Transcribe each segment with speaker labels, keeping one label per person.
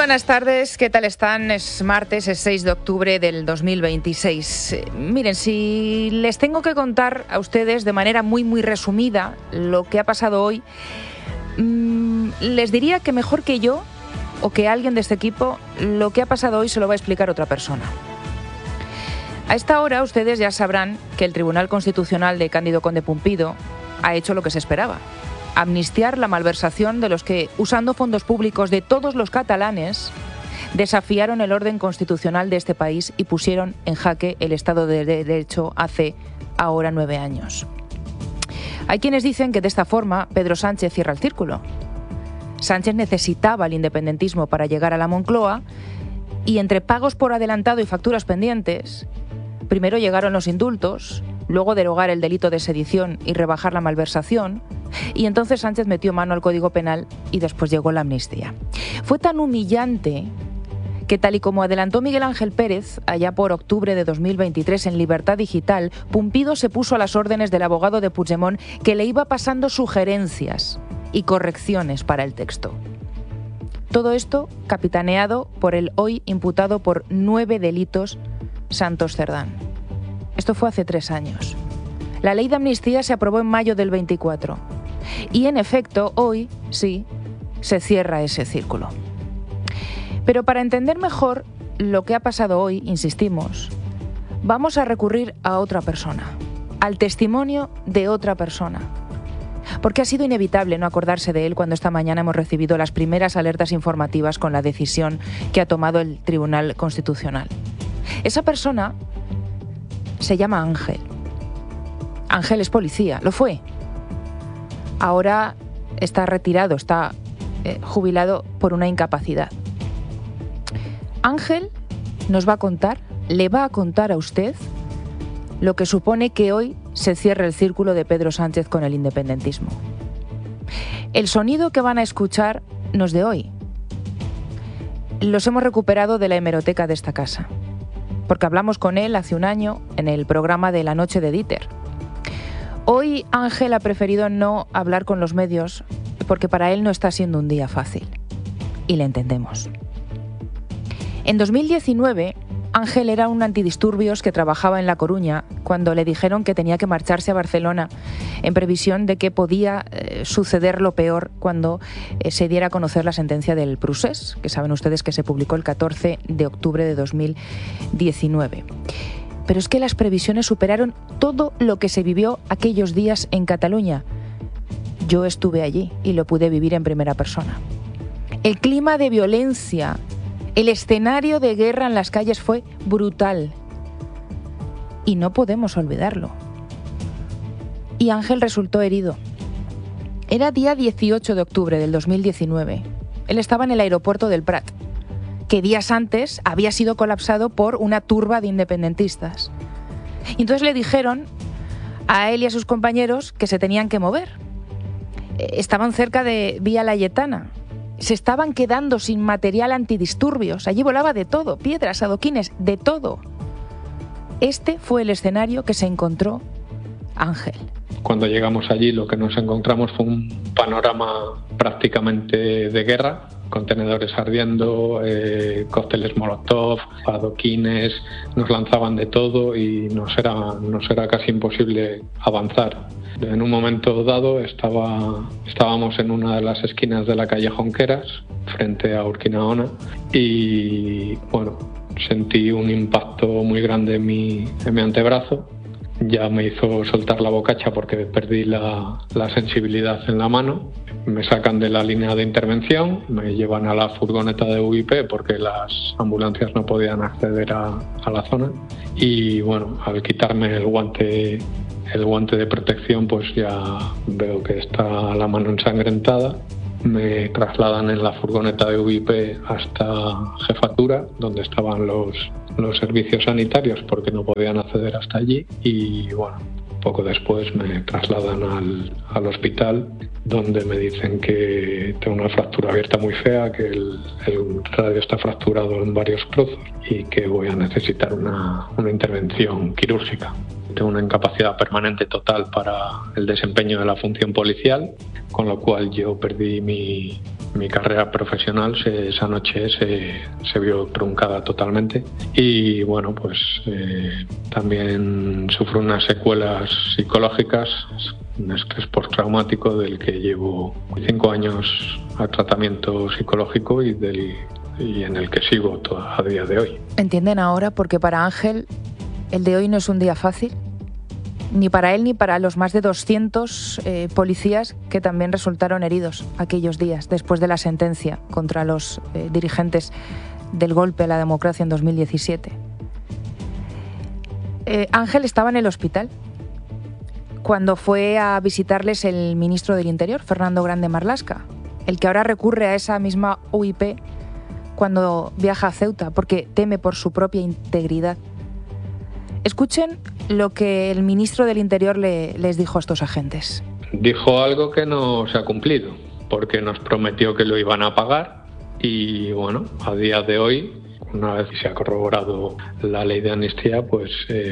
Speaker 1: buenas tardes, ¿qué tal están? Es martes, es 6 de octubre del 2026. Miren, si les tengo que contar a ustedes de manera muy resumida lo que ha pasado hoy, les diría que mejor que yo o que alguien de este equipo, lo que ha pasado hoy se lo va a explicar otra persona. A esta hora ustedes ya sabrán que el Tribunal Constitucional de Cándido Conde Pumpido ha hecho lo que se esperaba: amnistiar la malversación de los que, usando fondos públicos de todos los catalanes, desafiaron el orden constitucional de este país y pusieron en jaque el Estado de Derecho hace ahora 9 años. Hay quienes dicen que de esta forma Pedro Sánchez cierra el círculo. Sánchez necesitaba el independentismo para llegar a la Moncloa y entre pagos por adelantado y facturas pendientes, primero llegaron los indultos, luego derogar el delito de sedición y rebajar la malversación, y entonces Sánchez metió mano al Código Penal y después llegó la amnistía. Fue tan humillante que, tal y como adelantó Miguel Ángel Pérez allá por octubre de 2023 en Libertad Digital, Pumpido se puso a las órdenes del abogado de Puigdemont, que le iba pasando sugerencias y correcciones para el texto. Todo esto capitaneado por el hoy imputado por 9 delitos Santos Cerdán. Esto fue hace 3 años. La ley de amnistía se aprobó en mayo del 24. Y en efecto, hoy sí se cierra ese círculo. Pero para entender mejor lo que ha pasado hoy, insistimos, vamos a recurrir a otra persona, al testimonio de otra persona. Porque ha sido inevitable no acordarse de él cuando esta mañana hemos recibido las primeras alertas informativas con la decisión que ha tomado el Tribunal Constitucional. Esa persona se llama Ángel. Ángel es policía, lo fue. Ahora está retirado, está jubilado por una incapacidad. Ángel nos va a contar, le va a contar a usted lo que supone que hoy se cierre el círculo de Pedro Sánchez con el independentismo. El sonido que van a escuchar no es de hoy. Los hemos recuperado de la hemeroteca de esta casa, porque hablamos con él hace un año en el programa de La Noche de Dieter. Hoy Ángel ha preferido no hablar con los medios porque para él no está siendo un día fácil. Y le entendemos. En 2019, Ángel era un antidisturbios que trabajaba en La Coruña cuando le dijeron que tenía que marcharse a Barcelona en previsión de que podía suceder lo peor cuando se diera a conocer la sentencia del Procés, que saben ustedes que se publicó el 14 de octubre de 2019. Pero es que las previsiones superaron todo lo que se vivió aquellos días en Cataluña. Yo estuve allí y lo pude vivir en primera persona. El clima de violencia, el escenario de guerra en las calles fue brutal. Y no podemos olvidarlo. Y Ángel resultó herido. Era día 18 de octubre del 2019. Él estaba en el aeropuerto del Prat, que días antes había sido colapsado por una turba de independentistas. Y entonces le dijeron a él y a sus compañeros que se tenían que mover. Estaban cerca de Vía Layetana. Se estaban quedando sin material antidisturbios. Allí volaba de todo, piedras, adoquines, de todo. Este fue el escenario que se encontró Ángel.
Speaker 2: Cuando llegamos allí lo que nos encontramos fue un panorama prácticamente de guerra, contenedores ardiendo, cócteles molotov, adoquines, nos lanzaban de todo y nos era casi imposible avanzar. En un momento dado estábamos en una de las esquinas de la calle Jonqueras, frente a Urquinaona, y bueno, sentí un impacto muy grande en mi antebrazo. Ya me hizo soltar la bocacha porque perdí la sensibilidad en la mano. Me sacan de la línea de intervención, me llevan a la furgoneta de UIP porque las ambulancias no podían acceder a la zona. Y bueno, al quitarme el guante de protección, pues ya veo que está la mano ensangrentada. Me trasladan en la furgoneta de UIP hasta Jefatura, donde estaban los servicios sanitarios porque no podían acceder hasta allí, y bueno, poco después me trasladan al hospital, donde me dicen que tengo una fractura abierta muy fea, que el radio está fracturado en varios trozos y que voy a necesitar una intervención quirúrgica. Tengo una incapacidad permanente total para el desempeño de la función policial, con lo cual yo perdí mi carrera profesional. Esa noche se vio truncada totalmente y bueno, pues también sufro unas secuelas psicológicas, un estrés postraumático del que llevo 5 años a tratamiento psicológico y en el que sigo a día de hoy.
Speaker 1: ¿Entienden ahora por qué para Ángel el de hoy no es un día fácil? Ni para él ni para los más de 200 policías que también resultaron heridos aquellos días después de la sentencia contra los dirigentes del golpe a la democracia en 2017. Ángel estaba en el hospital cuando fue a visitarles el ministro del Interior, Fernando Grande Marlaska, el que ahora recurre a esa misma UIP cuando viaja a Ceuta porque teme por su propia integridad. Escuchen lo que el ministro del Interior les dijo a estos agentes.
Speaker 2: Dijo algo que no se ha cumplido, porque nos prometió que lo iban a pagar y bueno, a día de hoy, una vez que se ha corroborado la ley de amnistía, pues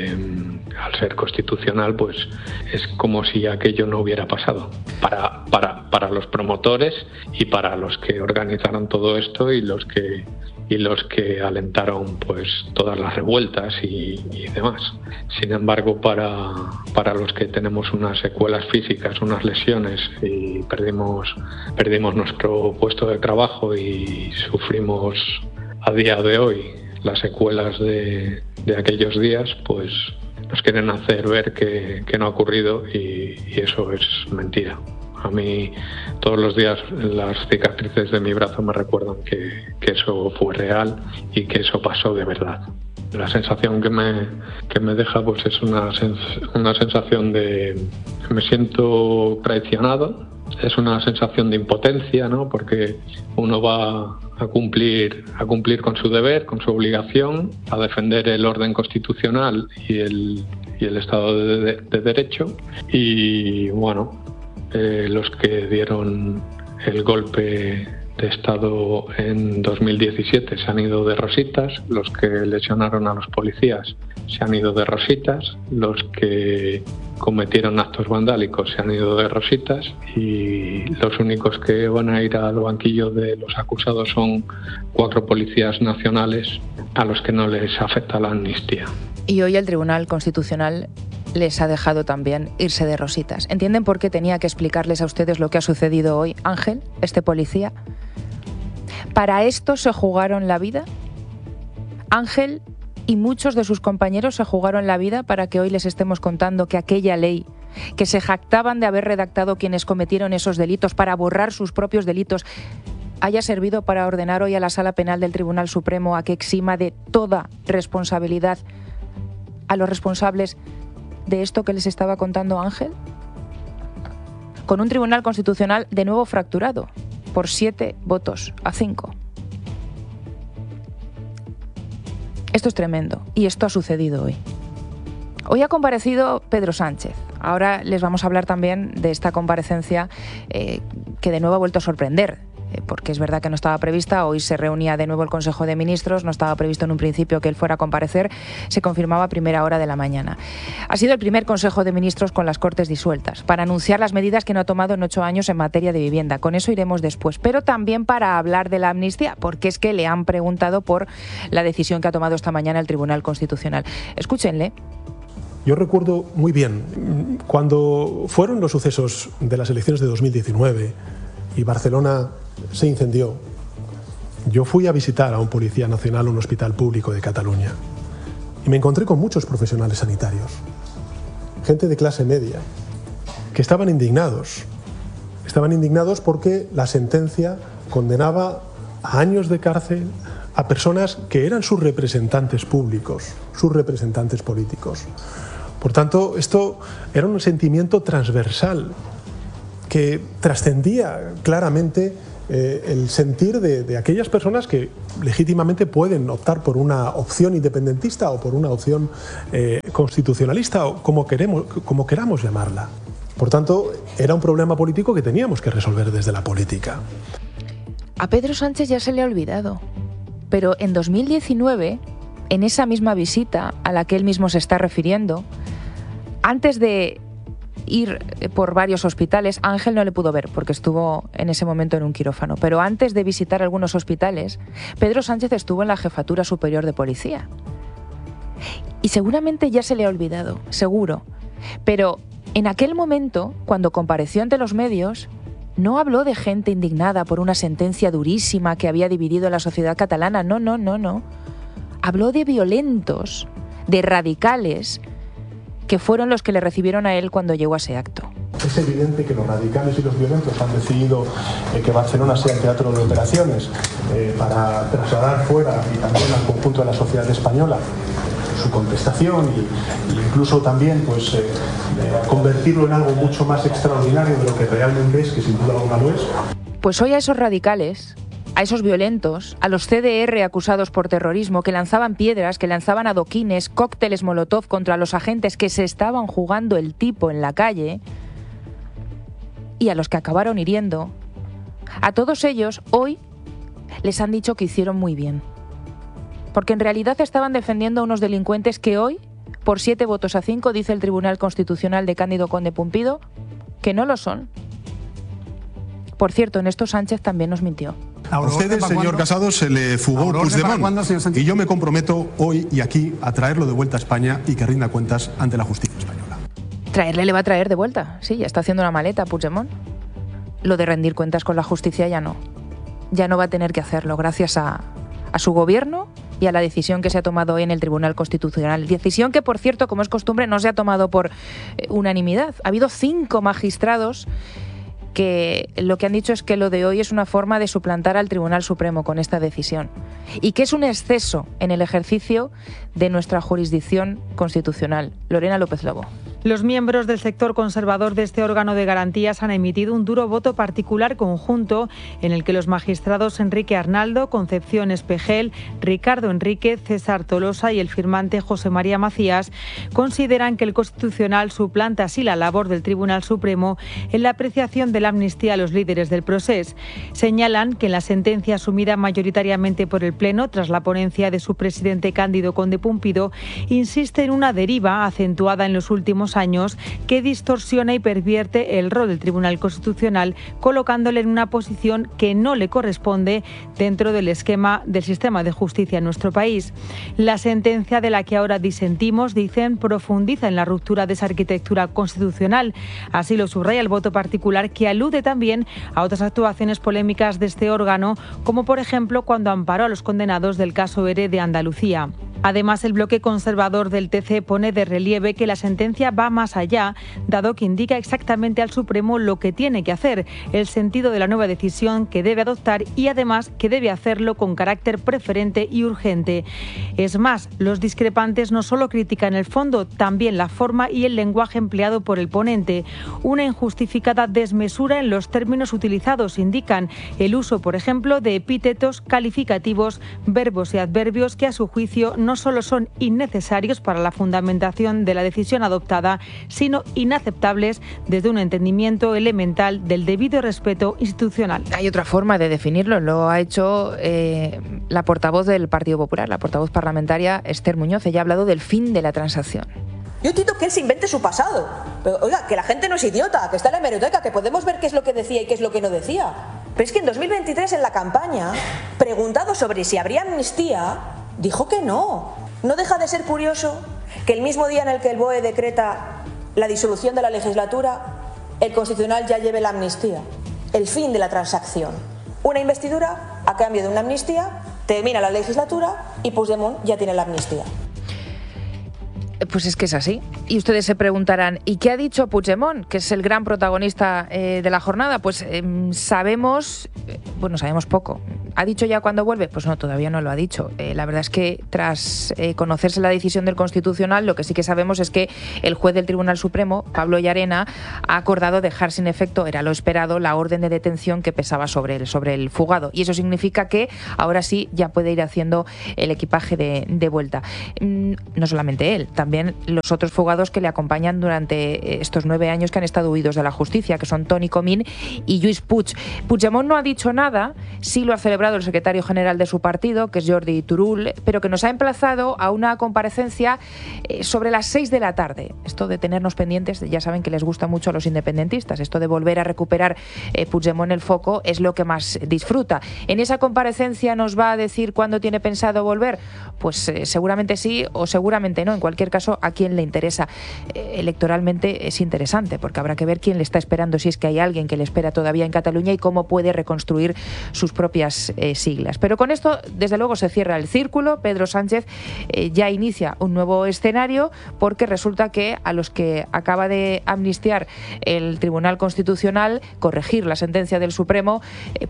Speaker 2: al ser constitucional, pues es como si aquello no hubiera pasado. Para los promotores y para los que organizaron todo esto y los que alentaron pues todas las revueltas y demás. Sin embargo, para los que tenemos unas secuelas físicas, unas lesiones y perdimos nuestro puesto de trabajo y sufrimos a día de hoy las secuelas de aquellos días, pues nos quieren hacer ver que no ha ocurrido y eso es mentira. A mí todos los días las cicatrices de mi brazo me recuerdan que eso fue real y que eso pasó de verdad. La sensación que me deja pues es una sensación de me siento traicionado. Es una sensación de impotencia, ¿no? Porque uno va a cumplir con su deber, con su obligación, a defender el orden constitucional y el Estado de Derecho. Y bueno, los que dieron el golpe de Estado en 2017 se han ido de rositas, los que lesionaron a los policías se han ido de rositas, los que cometieron actos vandálicos se han ido de rositas y los únicos que van a ir al banquillo de los acusados son 4 policías nacionales a los que no les afecta la amnistía.
Speaker 1: Y hoy el Tribunal Constitucional les ha dejado también irse de rositas. ¿Entienden por qué tenía que explicarles a ustedes lo que ha sucedido hoy, Ángel, este policía? ¿Para esto se jugaron la vida? Ángel y muchos de sus compañeros se jugaron la vida para que hoy les estemos contando que aquella ley que se jactaban de haber redactado quienes cometieron esos delitos para borrar sus propios delitos haya servido para ordenar hoy a la Sala Penal del Tribunal Supremo a que exima de toda responsabilidad a los responsables de esto que les estaba contando Ángel? Con un Tribunal Constitucional de nuevo fracturado por 7 votos a 5. Esto es tremendo y esto ha sucedido hoy. Hoy ha comparecido Pedro Sánchez. Ahora les vamos a hablar también de esta comparecencia que de nuevo ha vuelto a sorprender. Porque es verdad que no estaba prevista, hoy se reunía de nuevo el Consejo de Ministros, no estaba previsto en un principio que él fuera a comparecer, se confirmaba a primera hora de la mañana. Ha sido el primer Consejo de Ministros con las Cortes disueltas, para anunciar las medidas que no ha tomado en 8 años en materia de vivienda. Con eso iremos después, pero también para hablar de la amnistía, porque es que le han preguntado por la decisión que ha tomado esta mañana el Tribunal Constitucional. Escúchenle.
Speaker 3: Yo recuerdo muy bien cuando fueron los sucesos de las elecciones de 2019 y Barcelona se incendió. Yo fui a visitar a un policía nacional, un hospital público de Cataluña, y me encontré con muchos profesionales sanitarios, gente de clase media, que estaban indignados porque la sentencia condenaba a años de cárcel a personas que eran sus representantes públicos, sus representantes políticos. Por tanto, esto era un sentimiento transversal que trascendía claramente el sentir de aquellas personas que legítimamente pueden optar por una opción independentista o por una opción constitucionalista o como queramos llamarla. Por tanto, era un problema político que teníamos que resolver desde la política.
Speaker 1: A Pedro Sánchez ya se le ha olvidado, pero en 2019, en esa misma visita a la que él mismo se está refiriendo, Antes de ir por varios hospitales, Ángel no le pudo ver porque estuvo en ese momento en un quirófano, pero antes de visitar algunos hospitales, Pedro Sánchez estuvo en la Jefatura Superior de Policía. Y seguramente ya se le ha olvidado, seguro. Pero en aquel momento, cuando compareció ante los medios, no habló de gente indignada por una sentencia durísima que había dividido a la sociedad catalana. No. Habló de violentos, de radicales, que fueron los que le recibieron a él cuando llegó a ese acto.
Speaker 3: Es evidente que los radicales y los violentos han decidido que Barcelona sea el teatro de operaciones para trasladar fuera y también al conjunto de la sociedad española su contestación e incluso también convertirlo en algo mucho más extraordinario de lo que realmente es, que sin duda alguna lo es.
Speaker 1: Pues hoy a esos radicales, a esos violentos, a los CDR acusados por terrorismo, que lanzaban piedras, que lanzaban adoquines, cócteles molotov contra los agentes que se estaban jugando el tipo en la calle, y a los que acabaron hiriendo, a todos ellos hoy les han dicho que hicieron muy bien. Porque en realidad estaban defendiendo a unos delincuentes que hoy, por 7 votos a 5, dice el Tribunal Constitucional de Cándido Conde Pumpido, que no lo son. Por cierto, en esto Sánchez también nos mintió.
Speaker 4: A ustedes, señor Casado, se le fugó Puigdemont. Y yo me comprometo hoy y aquí a traerlo de vuelta a España y que rinda cuentas ante la justicia española.
Speaker 1: Traerle le va a traer de vuelta. Sí, ya está haciendo una maleta Puigdemont. Lo de rendir cuentas con la justicia ya no. Ya no va a tener que hacerlo gracias a su gobierno y a la decisión que se ha tomado hoy en el Tribunal Constitucional. Decisión que, por cierto, como es costumbre, no se ha tomado por unanimidad. Ha habido 5 magistrados que lo que han dicho es que lo de hoy es una forma de suplantar al Tribunal Supremo con esta decisión y que es un exceso en el ejercicio de nuestra jurisdicción constitucional. Lorena López Lobo.
Speaker 5: Los miembros del sector conservador de este órgano de garantías han emitido un duro voto particular conjunto en el que los magistrados Enrique Arnaldo, Concepción Espejel, Ricardo Enríquez, César Tolosa y el firmante José María Macías consideran que el Constitucional suplanta así la labor del Tribunal Supremo en la apreciación de la amnistía a los líderes del procés. Señalan que en la sentencia asumida mayoritariamente por el Pleno tras la ponencia de su presidente Cándido Conde Pumpido insiste en una deriva acentuada en los últimos años que distorsiona y pervierte el rol del Tribunal Constitucional, colocándole en una posición que no le corresponde dentro del esquema del sistema de justicia en nuestro país. La sentencia de la que ahora disentimos, dicen, profundiza en la ruptura de esa arquitectura constitucional. Así lo subraya el voto particular, que alude también a otras actuaciones polémicas de este órgano, como por ejemplo cuando amparó a los condenados del caso ERE de Andalucía. Además, el bloque conservador del TC pone de relieve que la sentencia va más allá, dado que indica exactamente al Supremo lo que tiene que hacer, el sentido de la nueva decisión que debe adoptar y además que debe hacerlo con carácter preferente y urgente. Es más, los discrepantes no solo critican el fondo, también la forma y el lenguaje empleado por el ponente. Una injustificada desmesura en los términos utilizados, indican el uso, por ejemplo, de epítetos, calificativos, verbos y adverbios que a su juicio no solo son innecesarios para la fundamentación de la decisión adoptada, sino inaceptables desde un entendimiento elemental del debido respeto institucional.
Speaker 1: Hay otra forma de definirlo, lo ha hecho la portavoz del Partido Popular, la portavoz parlamentaria Esther Muñoz. Ella ha hablado del fin de la transacción.
Speaker 6: Yo entiendo que él se invente su pasado, pero oiga, que la gente no es idiota, que está en la hemeroteca, que podemos ver qué es lo que decía y qué es lo que no decía. Pero es que en 2023, en la campaña, preguntado sobre si habría amnistía, dijo que no. No deja de ser curioso que el mismo día en el que el BOE decreta la disolución de la legislatura, el Constitucional ya lleve la amnistía, el fin de la transacción. Una investidura a cambio de una amnistía, termina la legislatura y Puigdemont ya tiene la amnistía.
Speaker 1: Pues es que es así. Y ustedes se preguntarán, ¿y qué ha dicho Puigdemont, que es el gran protagonista de la jornada? Pues sabemos poco. ¿Ha dicho ya cuándo vuelve? Pues no, todavía no lo ha dicho. La verdad es que tras conocerse la decisión del Constitucional, lo que sí que sabemos es que el juez del Tribunal Supremo, Pablo Llarena, ha acordado dejar sin efecto, era lo esperado, la orden de detención que pesaba sobre el fugado. Y eso significa que ahora sí ya puede ir haciendo el equipaje de vuelta. No solamente él, también los otros fugados que le acompañan durante estos 9 años que han estado huidos de la justicia, que son Toni Comín y Lluís Puig. Puigdemont no ha dicho nada, sí lo ha celebrado celebrado el secretario general de su partido, que es Jordi Turull, pero que nos ha emplazado a una comparecencia sobre las 6 de la tarde. Esto de tenernos pendientes, ya saben que les gusta mucho a los independentistas, esto de volver a recuperar Puigdemont el foco es lo que más disfruta. En esa comparecencia nos va a decir cuándo tiene pensado volver, pues seguramente sí o seguramente no. En cualquier caso, a quién le interesa. Electoralmente es interesante, porque habrá que ver quién le está esperando, si es que hay alguien que le espera todavía en Cataluña, y cómo puede reconstruir sus propias siglas. Pero con esto, desde luego, se cierra el círculo. Pedro Sánchez ya inicia un nuevo escenario, porque resulta que a los que acaba de amnistiar el Tribunal Constitucional, corregir la sentencia del Supremo,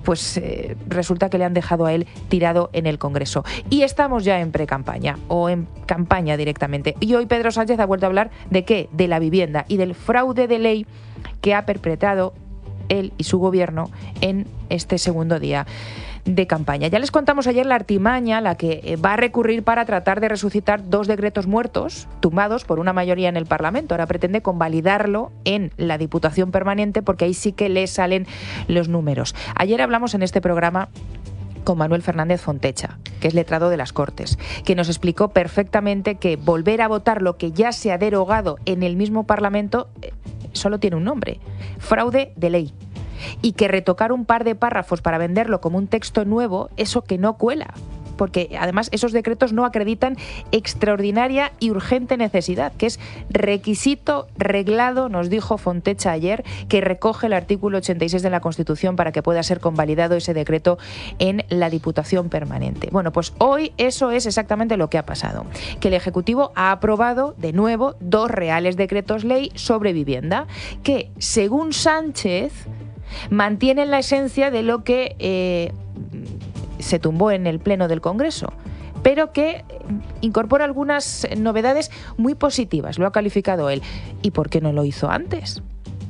Speaker 1: resulta que le han dejado a él tirado en el Congreso. Y estamos ya en pre-campaña, o en campaña directamente. Y hoy Pedro Sánchez ha vuelto a hablar ¿de qué? De la vivienda y del fraude de ley que ha perpetrado él y su gobierno en este segundo día de campaña. Ya les contamos ayer la artimaña a la que va a recurrir para tratar de resucitar 2 decretos muertos, tumbados por una mayoría en el Parlamento. Ahora pretende convalidarlo en la Diputación Permanente, porque ahí sí que le salen los números. Ayer hablamos en este programa con Manuel Fernández Fontecha, que es letrado de las Cortes, que nos explicó perfectamente que volver a votar lo que ya se ha derogado en el mismo Parlamento solo tiene un nombre: fraude de ley. Y que retocar un par de párrafos para venderlo como un texto nuevo, eso que no cuela, porque además esos decretos no acreditan extraordinaria y urgente necesidad, que es requisito reglado, nos dijo Fontecha ayer, que recoge el artículo 86 de la Constitución para que pueda ser convalidado ese decreto en la Diputación Permanente. Bueno, pues hoy eso es exactamente lo que ha pasado, que el Ejecutivo ha aprobado de nuevo 2 reales decretos ley sobre vivienda, que, según Sánchez, mantienen la esencia de lo que se tumbó en el Pleno del Congreso, pero que incorpora algunas novedades muy positivas, lo ha calificado él. ¿Y por qué no lo hizo antes?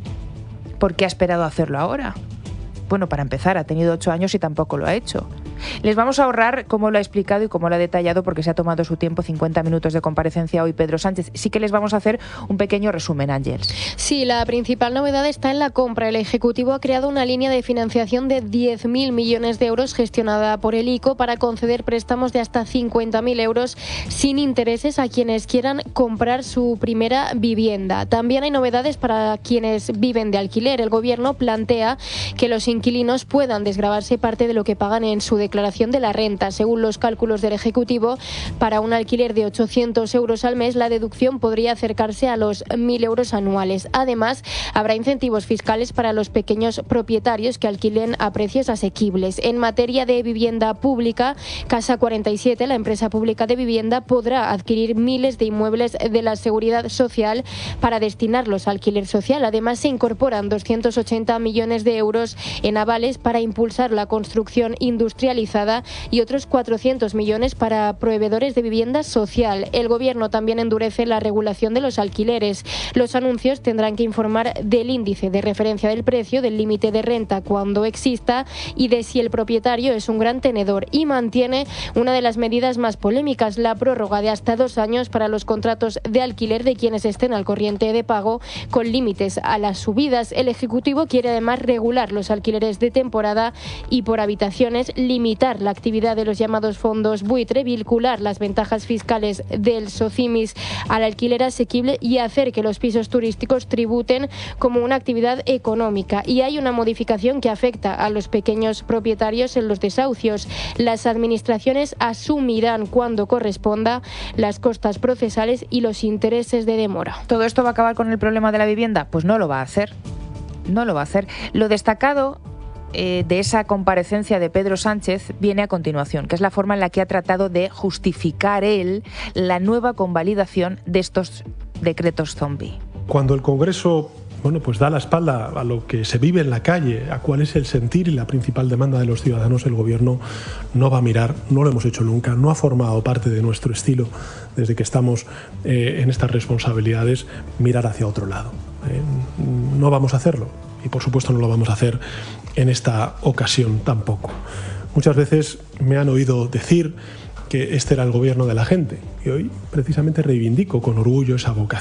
Speaker 1: ¿Por qué ha esperado a hacerlo ahora? Bueno, para empezar, ha tenido 8 años y tampoco lo ha hecho. Les vamos a ahorrar cómo lo ha explicado y cómo lo ha detallado, porque se ha tomado su tiempo, 50 minutos de comparecencia hoy Pedro Sánchez. Sí que les vamos a hacer un pequeño resumen, Ángeles.
Speaker 7: Sí, la principal novedad está en la compra. El Ejecutivo ha creado una línea de financiación de 10.000 millones de euros gestionada por el ICO para conceder préstamos de hasta 50.000 euros sin intereses a quienes quieran comprar su primera vivienda. También hay novedades para quienes viven de alquiler. El Gobierno plantea que los inquilinos puedan desgravarse parte de lo que pagan en su declaración de la renta. Según los cálculos del Ejecutivo, para un alquiler de 800 euros al mes, la deducción podría acercarse a los 1.000 euros anuales. Además, habrá incentivos fiscales para los pequeños propietarios que alquilen a precios asequibles. En materia de vivienda pública, Casa 47, la empresa pública de vivienda, podrá adquirir miles de inmuebles de la Seguridad Social para destinarlos a alquiler social. Además, se incorporan 280 millones de euros en avales para impulsar la construcción industrializada y otros 400 millones para proveedores de vivienda social. El Gobierno también endurece la regulación de los alquileres. Los anuncios tendrán que informar del índice de referencia del precio, del límite de renta cuando exista y de si el propietario es un gran tenedor. Y mantiene una de las medidas más polémicas, la prórroga de hasta 2 años para los contratos de alquiler de quienes estén al corriente de pago, con límites a las subidas. El Ejecutivo quiere además regular los alquileres de temporada y por habitaciones, limitar la actividad de los llamados fondos buitre, vincular las ventajas fiscales del SOCIMIS al alquiler asequible y hacer que los pisos turísticos tributen como una actividad económica. Y hay una modificación que afecta a los pequeños propietarios en los desahucios. Las administraciones asumirán cuando corresponda las costas procesales y los intereses de demora.
Speaker 1: ¿Todo esto va a acabar con el problema de la vivienda? Pues no lo va a hacer. No lo va a hacer. Lo destacado de esa comparecencia de Pedro Sánchez viene a continuación, que es la forma en la que ha tratado de justificar él la nueva convalidación de estos decretos zombie.
Speaker 3: Cuando el Congreso pues da la espalda a lo que se vive en la calle, a cuál es el sentir y la principal demanda de los ciudadanos, el Gobierno no va a mirar, no lo hemos hecho nunca, no ha formado parte de nuestro estilo desde que estamos en estas responsabilidades, mirar hacia otro lado. No vamos a hacerlo y por supuesto no lo vamos a hacer en esta ocasión tampoco. Muchas veces me han oído decir que este era el gobierno de la gente y hoy precisamente reivindico con orgullo esa vocación.